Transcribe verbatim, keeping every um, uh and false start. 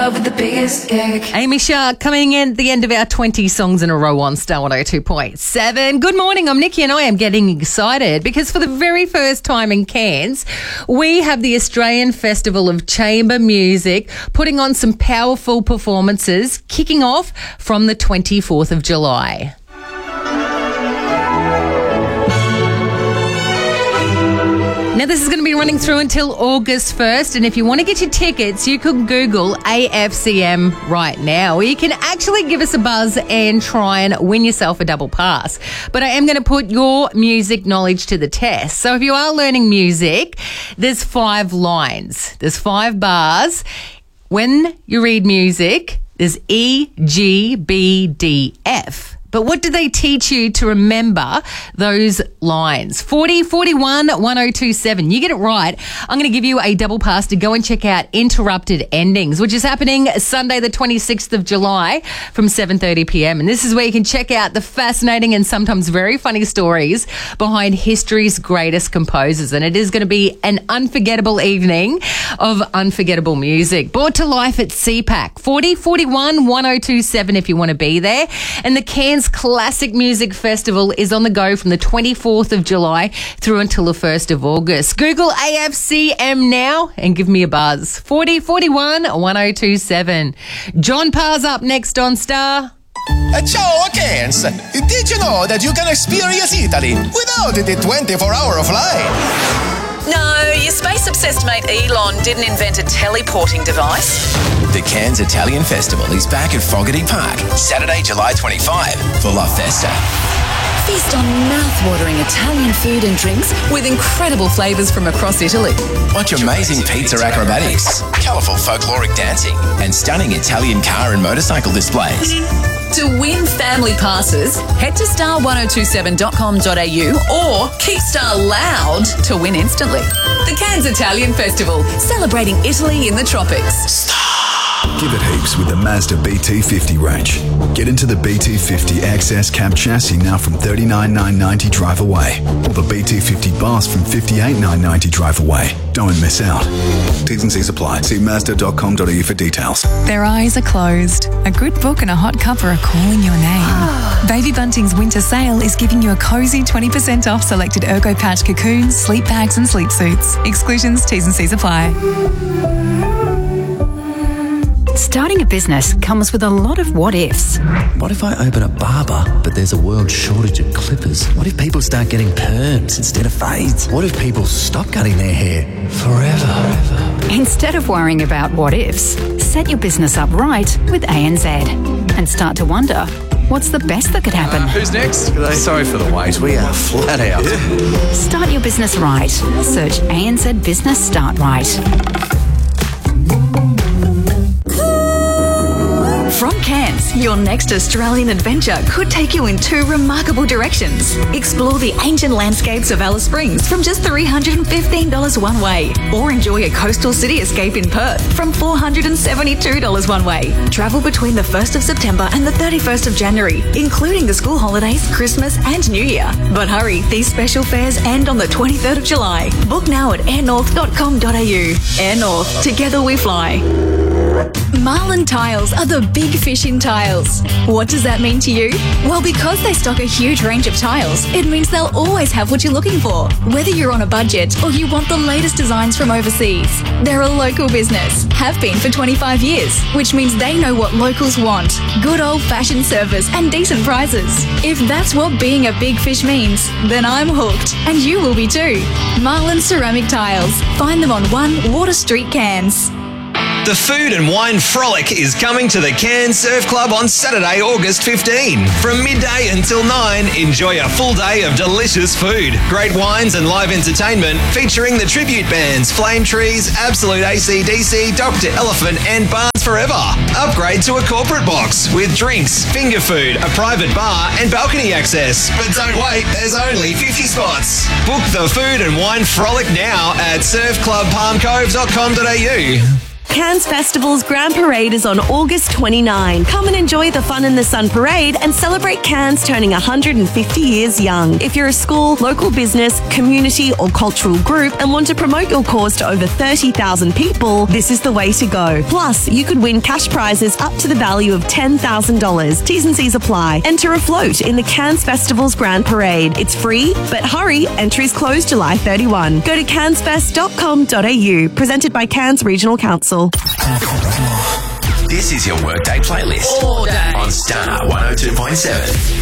With the biggest kick. Amy Shark coming in at the end of our twenty songs in a row on Star one oh two point seven. Good morning, I'm Nikki and I am getting excited because for the very first time in Cairns, we have the Australian Festival of Chamber Music putting on some powerful performances, kicking off from the twenty-fourth of July. Now, this is going to be running through until August first, and if you want to get your tickets, you can Google A F C M right now, or you can actually give us a buzz and try and win yourself a double pass. But I am going to put your music knowledge to the test. So if you are learning music, there's five lines. There's five bars. When you read music, there's E, G, B, D, F. But what do they teach you to remember those lines? forty, forty-one, one oh two seven. You get it right. I'm going to give you a double pass to go and check out Interrupted Endings, which is happening Sunday the twenty-sixth of July from seven thirty p.m. And this is where you can check out the fascinating and sometimes very funny stories behind history's greatest composers. And it is going to be an unforgettable evening of unforgettable music. Brought to life at C PAC. forty, forty-one, one oh two seven if you want to be there. And the Cairns Classic Music Festival is on the go from the twenty-fourth of July through until the first of August. Google A F C M now and give me a buzz. forty, forty-one, one oh two seven. John Parr's up next on Star. Uh, ciao, Cairns! Did you know that you can experience Italy without the twenty-four hour flight? No, your space-obsessed mate Elon didn't invent a teleporting device. The Cairns Italian Festival is back at Fogarty Park, Saturday, July twenty-fifth for La Festa. Feast on mouth-watering Italian food and drinks with incredible flavours from across Italy. Watch amazing pizza acrobatics, colourful folkloric dancing, and stunning Italian car and motorcycle displays. To win family passes, head to star ten twenty-seven dot com dot a u or keep Star loud to win instantly. The Cairns Italian Festival, celebrating Italy in the tropics. Give it heaps with the Mazda B T fifty range. Get into the B T fifty X S cab chassis now from thirty-nine thousand nine hundred ninety drive away, or the B T fifty Boss from fifty-eight thousand nine hundred ninety drive away. Don't miss out. T's and C's apply. See mazda dot com dot a u for details. Their eyes are closed. A good book and a hot cuppa are calling your name. Baby Bunting's winter sale is giving you a cozy twenty percent off selected Ergo Patch cocoons, sleep bags and sleep suits. Exclusions, T's and C's apply. Starting a business comes with a lot of what-ifs. What if I open a barber, but there's a world shortage of clippers? What if people start getting perms instead of fades? What if people stop cutting their hair forever? Instead of worrying about what-ifs, set your business up right with A N Z and start to wonder, what's the best that could happen? Uh, who's next? Sorry for the wait, we are flat out. Yeah. Start your business right. Search A N Z Business Start Right. From Cairns, your next Australian adventure could take you in two remarkable directions. Explore the ancient landscapes of Alice Springs from just three hundred fifteen dollars one way, or enjoy a coastal city escape in Perth from four hundred seventy-two dollars one way. Travel between the first of September and the thirty-first of January, including the school holidays, Christmas and New Year. But hurry, these special fares end on the twenty-third of July. Book now at air north dot com dot a u. Air North, together we fly. Marlin Tiles are the big fish in tiles. What does that mean to you? Well, because they stock a huge range of tiles, it means they'll always have what you're looking for. Whether you're on a budget or you want the latest designs from overseas, they're a local business, have been for twenty-five years, which means they know what locals want. Good old-fashioned service and decent prices. If that's what being a big fish means, then I'm hooked, and you will be too. Marlin Ceramic Tiles. Find them on one Water Street, Cairns. The Food and Wine Frolic is coming to the Cairns Surf Club on Saturday, August fifteenth. From midday until nine, enjoy a full day of delicious food, great wines and live entertainment featuring the tribute bands Flame Trees, Absolute A C D C, Doctor Elephant and Barnes Forever. Upgrade to a corporate box with drinks, finger food, a private bar and balcony access. But don't wait, there's only fifty spots. Book the Food and Wine Frolic now at surf club palm cove dot com dot a u. Cairns Festival's Grand Parade is on August twenty-ninth. Come and enjoy the Fun in the Sun Parade and celebrate Cairns turning one hundred fifty years young. If you're a school, local business, community or cultural group and want to promote your cause to over thirty thousand people, this is the way to go. Plus, you could win cash prizes up to the value of ten thousand dollars. T's and C's apply. Enter a float in the Cairns Festival's Grand Parade. It's free, but hurry, entries close July thirty-first. Go to cairns fest dot com dot a u. Presented by Cairns Regional Council. This is your workday playlist All day. on Star one oh two point seven.